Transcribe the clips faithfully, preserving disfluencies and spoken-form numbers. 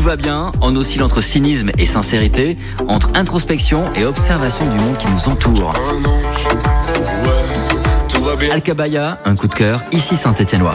va bien, on oscille entre cynisme et sincérité, entre introspection et observation du monde qui nous entoure. Alcabaya, un coup de cœur, ici Saint-Étienne-Loire.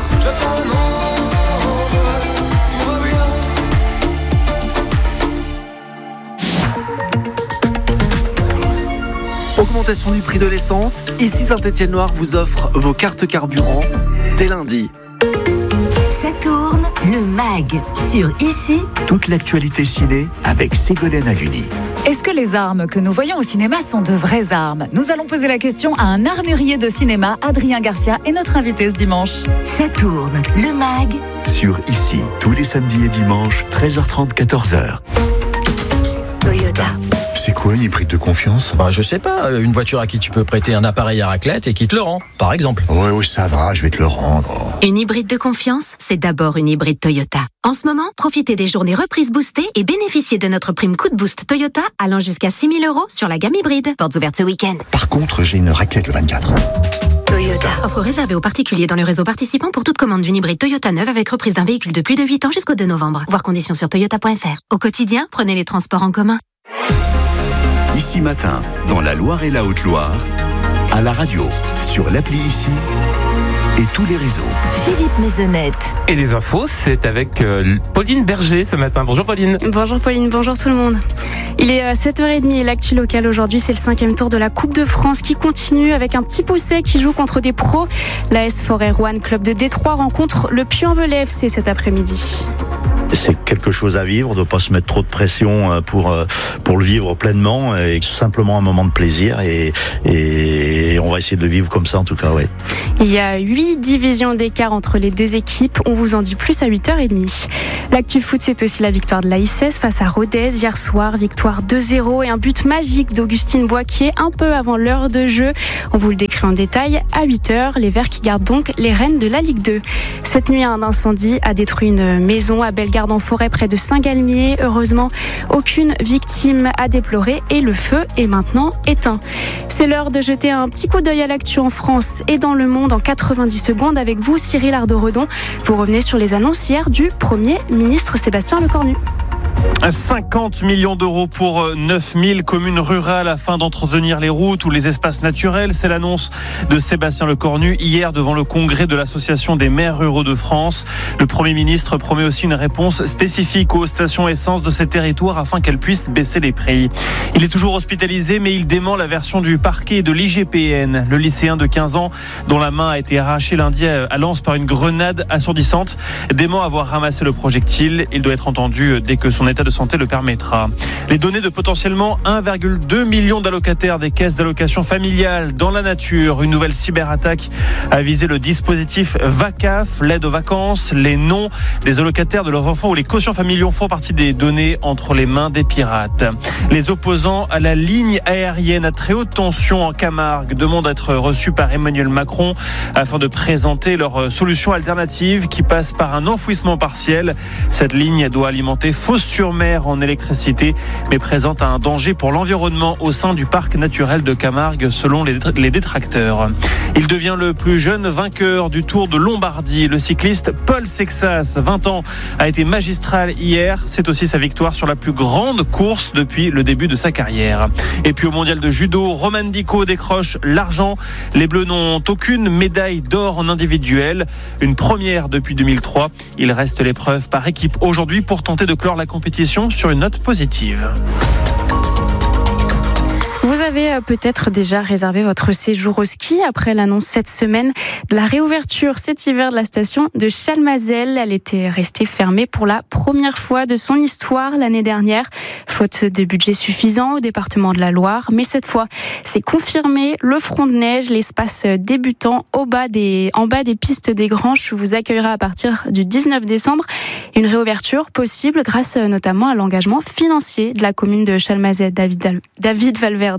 Augmentation du prix de l'essence, ici Saint-Étienne-Loire vous offre vos cartes carburant dès lundi. Ça tourne, le mag, sur Ici. Toute l'actualité ciné avec Ségolène Haluni. Est-ce que les armes que nous voyons au cinéma sont de vraies armes ? Nous allons poser la question à un armurier de cinéma, Adrien Garcia, est notre invité ce dimanche. Ça tourne, le mag. Sur Ici, tous les samedis et dimanches, treize heures trente, quatorze heures. Toyota. C'est quoi une hybride de confiance ? Bah, je sais pas, une voiture à qui tu peux prêter un appareil à raclette et qui te le rend, par exemple. Ouais, oui, ça va, je vais te le rendre. Une hybride de confiance, c'est d'abord une hybride Toyota. En ce moment, profitez des journées reprises boostées et bénéficiez de notre prime coup de boost Toyota allant jusqu'à six mille euros sur la gamme hybride. Portes ouvertes ce week-end. Par contre, j'ai une raclette le vingt-quatre. Toyota. Offre réservée aux particuliers dans le réseau participant pour toute commande d'une hybride Toyota neuve avec reprise d'un véhicule de plus de huit ans jusqu'au deux novembre. Voir conditions sur toyota point f r. Au quotidien, prenez les transports en commun. Ici Matin, dans la Loire et la Haute-Loire, à la radio, sur l'appli Ici et tous les réseaux. Philippe Maisonnette. Et les infos, c'est avec euh, Pauline Berger ce matin. Bonjour Pauline. Bonjour Pauline, bonjour tout le monde. Il est sept heures trente et l'actu locale aujourd'hui, c'est le cinquième tour de la Coupe de France qui continue avec un petit poussé qui joue contre des pros. L'A S Forêt Roanne, club de Détroit, rencontre le Puy-en-Velay F C cet après-midi. C'est quelque chose à vivre, de ne pas se mettre trop de pression pour, pour le vivre pleinement, et simplement un moment de plaisir, et, et on va essayer de le vivre comme ça en tout cas, ouais. Il y a huit divisions d'écart entre les deux équipes, on vous en dit plus à huit heures trente. L'actu foot, c'est aussi la victoire de l'A I S face à Rodez hier soir, victoire deux zéro et un but magique d'Augustine Boisquier un peu avant l'heure de jeu. On vous le décrit en détail à huit heures, les Verts qui gardent donc les rênes de la Ligue deux. Cette nuit, un incendie a détruit une maison à Bellegarde en forêt près de Saint-Galmier. Heureusement, aucune victime à déplorer et le feu est maintenant éteint. C'est l'heure de jeter un petit coup d'œil à l'actu en France et dans le monde en quatre-vingt-dix secondes avec vous, Cyril Ardo-Redon. Vous revenez sur les annonces hier du Premier ministre Sébastien Lecornu. cinquante millions d'euros pour neuf mille communes rurales afin d'entretenir les routes ou les espaces naturels. C'est l'annonce de Sébastien Lecornu hier devant le congrès de l'Association des maires ruraux de France. Le Premier ministre promet aussi une réponse spécifique aux stations essence de ces territoires afin qu'elles puissent baisser les prix. Il est toujours hospitalisé, mais il dément la version du parquet de l'I G P N. Le lycéen de quinze ans, dont la main a été arrachée lundi à Lens par une grenade assourdissante, dément avoir ramassé le projectile. Il doit être entendu dès que son état de santé le permettra. Les données de potentiellement un virgule deux million d'allocataires des caisses d'allocation familiale dans la nature. Une nouvelle cyberattaque a visé le dispositif VACAF, l'aide aux vacances. Les noms des allocataires de leurs enfants ou les quotients familiaux font partie des données entre les mains des pirates. Les opposants à la ligne aérienne à très haute tension en Camargue demandent à être reçus par Emmanuel Macron afin de présenter leur solution alternative qui passe par un enfouissement partiel. Cette ligne doit alimenter Fos-sur-Mer en électricité, mais présente un danger pour l'environnement au sein du parc naturel de Camargue, selon les détracteurs. Il devient le plus jeune vainqueur du Tour de Lombardie. Le cycliste Paul Sexas, vingt ans, a été magistral hier. C'est aussi sa victoire sur la plus grande course depuis le début de sa carrière. Et puis au mondial de judo, Roman Dico décroche l'argent. Les Bleus n'ont aucune médaille d'or en individuel. Une première depuis deux mille trois. Il reste l'épreuve par équipe aujourd'hui pour tenter de clore la compétition sur une note positive. Vous avez peut-être déjà réservé votre séjour au ski après l'annonce cette semaine de la réouverture cet hiver de la station de Chalmazel. Elle était restée fermée pour la première fois de son histoire l'année dernière, faute de budget suffisant au département de la Loire. Mais cette fois, c'est confirmé, le front de neige, l'espace débutant au bas des, en bas des pistes des Granches vous accueillera à partir du dix-neuf décembre. Une réouverture possible grâce notamment à l'engagement financier de la commune de Chalmazel, David, David Valverde.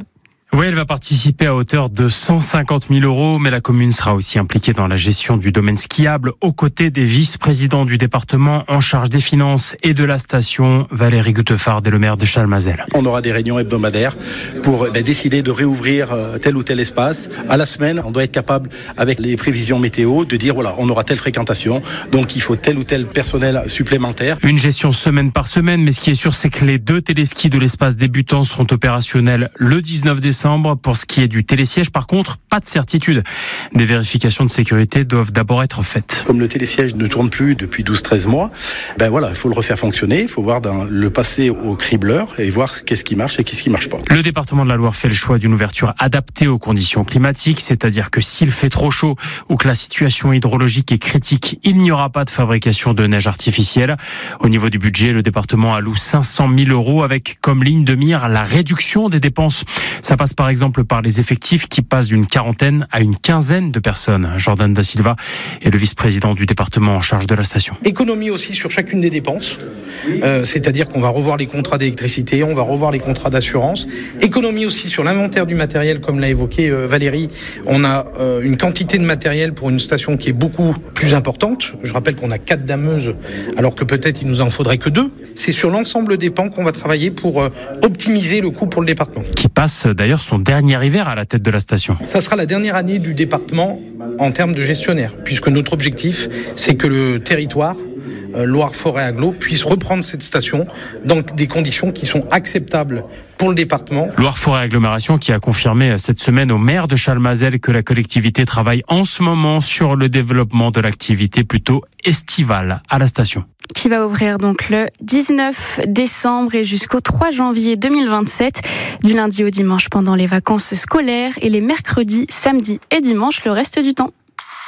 Oui, elle va participer à hauteur de cent cinquante mille euros, mais la commune sera aussi impliquée dans la gestion du domaine skiable aux côtés des vice-présidents du département en charge des finances et de la station, Valérie Guttefard et le maire de Chalmazel. On aura des réunions hebdomadaires pour ben, décider de réouvrir tel ou tel espace. À la semaine, on doit être capable, avec les prévisions météo, de dire voilà, on aura telle fréquentation, donc il faut tel ou tel personnel supplémentaire. Une gestion semaine par semaine, mais ce qui est sûr, c'est que les deux téléskis de l'espace débutant seront opérationnels le dix-neuf décembre. Pour ce qui est du télésiège, par contre, pas de certitude. Des vérifications de sécurité doivent d'abord être faites. Comme le télésiège ne tourne plus depuis douze treize mois, ben voilà, il faut le refaire fonctionner, il faut voir dans, le passer au cribleur et voir qu'est-ce qui marche et qu'est-ce qui marche pas. Le département de la Loire fait le choix d'une ouverture adaptée aux conditions climatiques, c'est-à-dire que s'il fait trop chaud ou que la situation hydrologique est critique, il n'y aura pas de fabrication de neige artificielle. Au niveau du budget, le département alloue cinq cent mille euros avec comme ligne de mire la réduction des dépenses. Ça passe par exemple par les effectifs qui passent d'une quarantaine à une quinzaine de personnes. Jordan Da Silva est le vice-président du département en charge de la station. Économie aussi sur chacune des dépenses, euh, c'est-à-dire qu'on va revoir les contrats d'électricité, on va revoir les contrats d'assurance. Économie aussi sur l'inventaire du matériel, comme l'a évoqué euh, Valérie. On a euh, une quantité de matériel pour une station qui est beaucoup plus importante. Je rappelle qu'on a quatre dameuses, alors que peut-être il nous en faudrait que deux. C'est sur l'ensemble des pans qu'on va travailler pour euh, optimiser le coût pour le département. Qui passe d'ailleurs son dernier hiver à la tête de la station. Ça sera la dernière année du département en termes de gestionnaire, puisque notre objectif, c'est que le territoire euh, Loire-Forêt-Agglo puisse reprendre cette station dans des conditions qui sont acceptables pour le département. Loire-Forêt-Agglomération qui a confirmé cette semaine au maire de Chalmazel que la collectivité travaille en ce moment sur le développement de l'activité plutôt estivale à la station. Qui va ouvrir donc le dix-neuf décembre et jusqu'au trois janvier deux mille vingt-sept, du lundi au dimanche pendant les vacances scolaires et les mercredis, samedis et dimanches le reste du temps.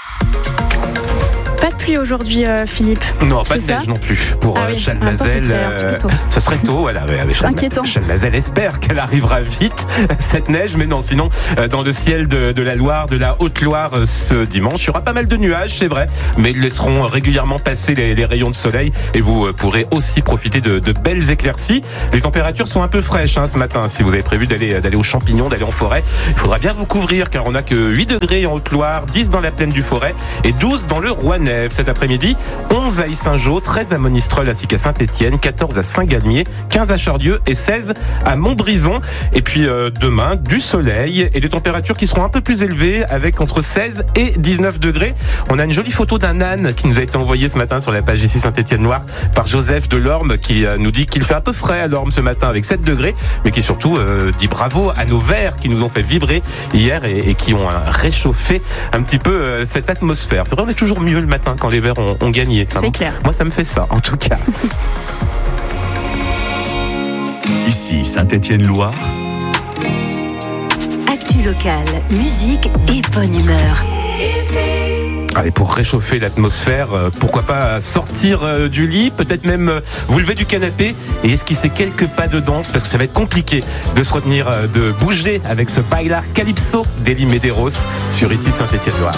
Pas de pluie aujourd'hui, euh, Philippe. Non, pas de ça neige non plus pour ah euh, oui. Chalmazel. Euh, ce serait tôt, voilà. C'est inquiétant. Chalmazel espère qu'elle arrivera vite, cette neige, mais non, sinon, euh, dans le ciel de, de la Loire, de la Haute-Loire, euh, ce dimanche, il y aura pas mal de nuages, c'est vrai, mais ils laisseront régulièrement passer les, les rayons de soleil et vous euh, pourrez aussi profiter de, de belles éclaircies. Les températures sont un peu fraîches hein, ce matin. Si vous avez prévu d'aller, d'aller aux champignons, d'aller en forêt, il faudra bien vous couvrir car on n'a que huit degrés en Haute-Loire, dix dans la plaine du Forêt et douze dans le Rouennais. Cet après-midi, onze à Yssingeaux, treize à Monistrol ainsi qu'à Saint-Étienne, quatorze à Saint-Galmier, quinze à Charlieu et seize à Montbrison. Et puis euh, demain, du soleil et des températures qui seront un peu plus élevées avec entre seize et dix-neuf degrés. On a une jolie photo d'un âne qui nous a été envoyée ce matin sur la page ici Saint-Étienne-Loire par Joseph de Lorme qui euh, nous dit qu'il fait un peu frais à Lorme ce matin avec sept degrés, mais qui surtout euh, dit bravo à nos vers qui nous ont fait vibrer hier et, et qui ont euh, réchauffé un petit peu euh, cette atmosphère. C'est vrai, on est toujours mieux le matin quand les Verts ont, ont gagné. C'est hein. clair. Moi, ça me fait ça, en tout cas. Ici, Saint-Étienne-Loire. Actu locale, musique et bonne humeur. Allez, pour réchauffer l'atmosphère, euh, pourquoi pas sortir euh, du lit, peut-être même euh, vous lever du canapé et esquisser quelques pas de danse, parce que ça va être compliqué de se retenir, euh, de bouger avec ce bailar calypso d'Elie Medeiros sur ici Saint-Étienne-Loire.